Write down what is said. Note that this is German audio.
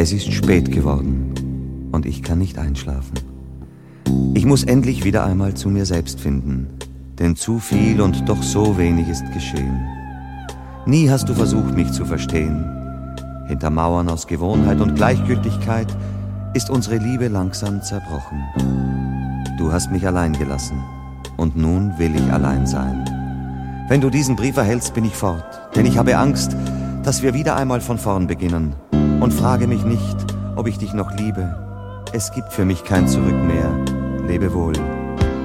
Es ist spät geworden und ich kann nicht einschlafen. Ich muss endlich wieder einmal zu mir selbst finden, denn zu viel und doch so wenig ist geschehen. Nie hast du versucht, mich zu verstehen. Hinter Mauern aus Gewohnheit und Gleichgültigkeit ist unsere Liebe langsam zerbrochen. Du hast mich allein gelassen und nun will ich allein sein. Wenn du diesen Brief erhältst, bin ich fort, denn ich habe Angst, dass wir wieder einmal von vorn beginnen, und frage mich nicht, ob ich dich noch liebe. Es gibt für mich kein Zurück mehr. Lebe wohl.